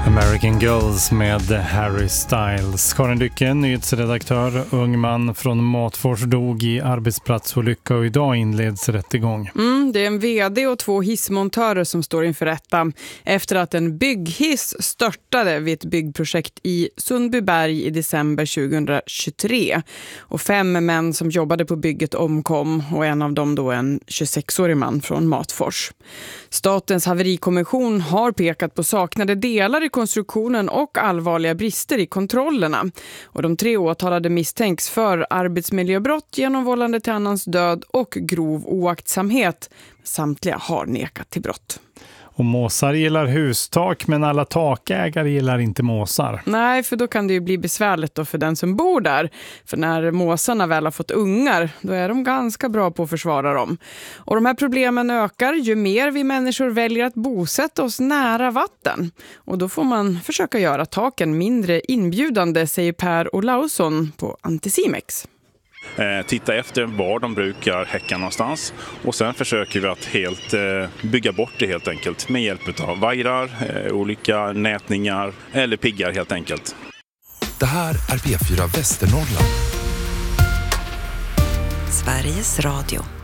American Girls med Harry Styles. Karin Dycke, nyhetsredaktör, ung man från Matfors, dog i arbetsplatsolycka och idag inleds rättegång. Det är en vd och 2 hissmontörer som står inför rätta efter att en bygghiss störtade vid ett byggprojekt i Sundbyberg i december 2023. Och 5 män som jobbade på bygget omkom och en av dem då en 26-årig man från Matfors. Statens haverikommission har pekat på saknade delar i konstruktionen och allvarliga brister i kontrollerna. Och de 3 åtalade misstänks för arbetsmiljöbrott genom vållande till annans död och grov oaktsamhet. Samtliga har nekat till brott. Och måsar gillar hustak, men alla takägare gillar inte måsar. Nej, för då kan det ju bli besvärligt då för den som bor där. För när måsarna väl har fått ungar, då är de ganska bra på att försvara dem. Och de här problemen ökar ju mer vi människor väljer att bosätta oss nära vatten. Och då får man försöka göra taken mindre inbjudande, säger Per Olausson på Anticimex. Titta efter var de brukar häcka någonstans och sen försöker vi att helt bygga bort det helt enkelt med hjälp av vajrar, olika nätningar eller piggar helt enkelt. Det här är P4 Västernorrland. Sveriges Radio.